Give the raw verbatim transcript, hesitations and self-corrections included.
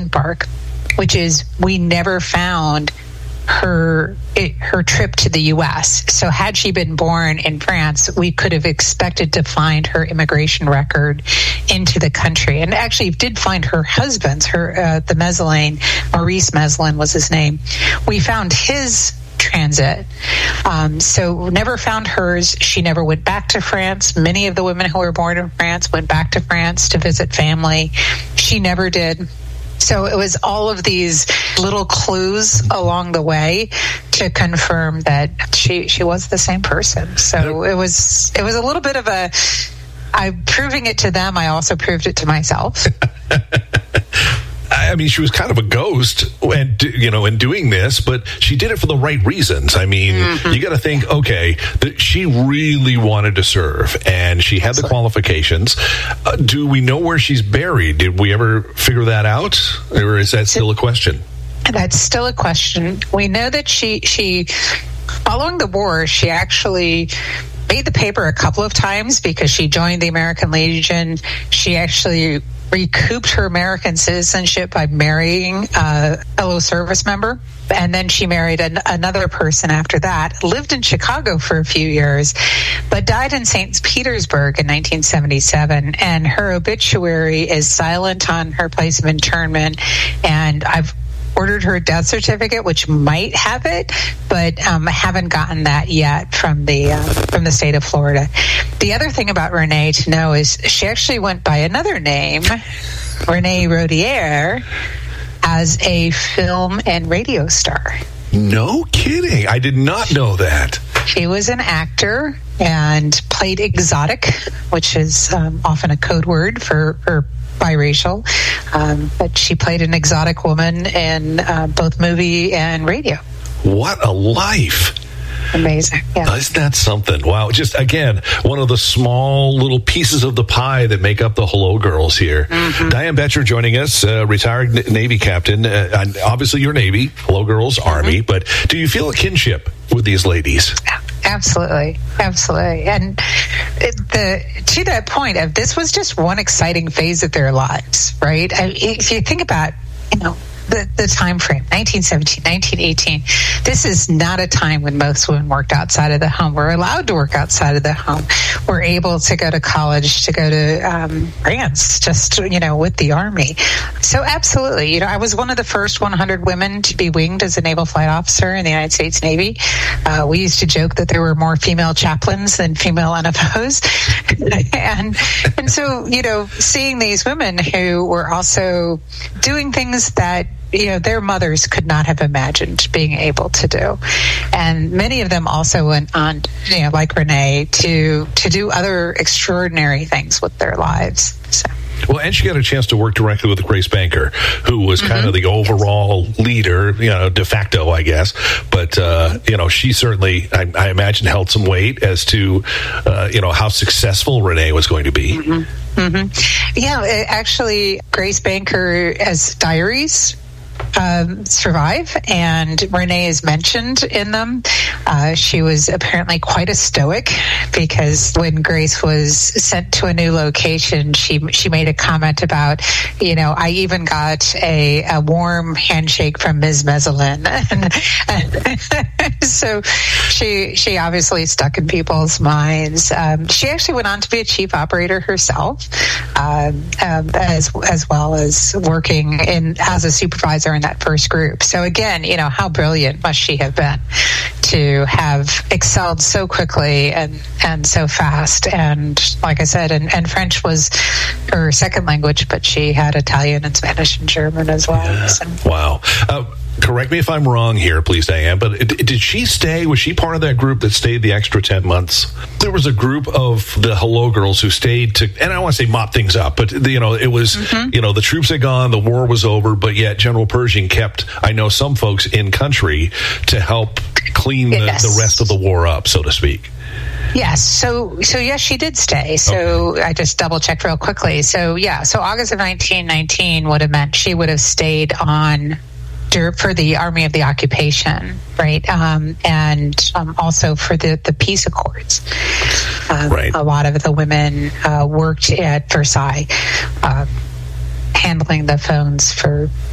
disembark, which is we never found her it, her trip to the U S. So had she been born in France, we could have expected to find her immigration record into the country, and actually did find her husband's, her uh, the Meslane, Maurice Meslane was his name. We found his transit. Um, so never found hers. She never went back to France. Many of the women who were born in France went back to France to visit family. She never did. So it was all of these little clues along the way to confirm that she she was the same person. So it was it was a little bit of a, I'm proving it to them. I also proved it to myself. I mean, she was kind of a ghost, and you know, in doing this, but she did it for the right reasons. I mean, mm-hmm. you got to think, okay, that she really wanted to serve, and she had the qualifications. Uh, do we know where she's buried? Did we ever figure that out, or is that still a question? That's still a question. We know that she she, following the war, she actually made the paper a couple of times because she joined the American Legion. She actually recouped her American citizenship by marrying a fellow service member. And then she married an, another person after that, lived in Chicago for a few years, but died in Saint Petersburg in nineteen seventy-seven. And her obituary is silent on her place of internment. And I've ordered her death certificate, which might have it, but um, I haven't gotten that yet from the uh, from the state of Florida. The other thing about Renee to know is she actually went by another name, Renee Rodier, as a film and radio star. No kidding. I did not know that. She was an actor and played exotic, which is um, often a code word for, for biracial. Um, but she played an exotic woman in uh, both movie and radio. What a life. Amazing. Yeah. Isn't that something? Wow. Just, again, one of the small little pieces of the pie that make up the Hello Girls here. Mm-hmm. Diane Boettcher joining us, uh, retired N- Navy captain. Uh, obviously, you're Navy, Hello Girls, mm-hmm. Army. But do you feel a kinship with these ladies? Absolutely. Absolutely. And it, the to that point of this was just one exciting phase of their lives, right? I, if you think about, you know, The, the time frame, nineteen seventeen, nineteen eighteen. This is not a time when most women worked outside of the home. We're allowed to work outside of the home. We're able to go to college, to go to um, France, just, you know, with the Army. So absolutely. You know, I was one of the first one hundred women to be winged as a naval flight officer in the United States Navy. Uh, we used to joke that there were more female chaplains than female N F Os. and, and so, you know, seeing these women who were also doing things that, you know, their mothers could not have imagined being able to do. And many of them also went on, you know, like Renee, to to do other extraordinary things with their lives. So. Well, and she got a chance to work directly with Grace Banker, who was mm-hmm. kind of the overall leader, you know, de facto, I guess. But, uh, you know, she certainly, I, I imagine, held some weight as to, uh, you know, how successful Renee was going to be. Mm-hmm. Mm-hmm. Yeah, it, actually, Grace Banker has diaries Um, survive, and Renee is mentioned in them. Uh, she was apparently quite a stoic, because when Grace was sent to a new location, she she made a comment about, you know, I even got a, a warm handshake from Miz Meslane. and, and so she she obviously stuck in people's minds. Um, she actually went on to be a chief operator herself, um, um, as as well as working in as a supervisor in that first group. So again, you know, how brilliant must she have been to have excelled so quickly and, and so fast. And like I said, and, and French was her second language, but she had Italian and Spanish and German as well. Yeah. So. Wow. Uh, correct me if I'm wrong here, please, Diane, but did she stay? Was she part of that group that stayed the extra ten months? There was a group of the Hello Girls who stayed to, and I don't want to say mop things up, but, you know, it was, mm-hmm. you know, the troops had gone, the war was over, but yet General Pershing kept, I know, some folks in country to help clean the, yes. the rest of the war up, so to speak. Yes. So, so yes, she did stay. So okay. I just double checked real quickly. So yeah, so August of nineteen nineteen would have meant she would have stayed on for the Army of the Occupation, right? Um, and um, also for the, the peace accords. Um, right. A lot of the women uh, worked at Versailles, uh, handling the phones for